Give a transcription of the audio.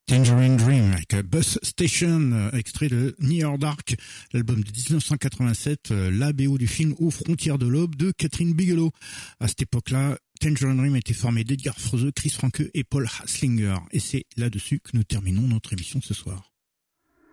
Tangerine Dream avec Bus Station, extrait de Near Dark, l'album de 1987, la BO du film Aux frontières de l'aube de Catherine Bigelow. À cette époque-là, Tangerine Dream était formé d'Edgar Froese, Chris Franke et Paul Haslinger. Et c'est là-dessus que nous terminons notre émission ce soir.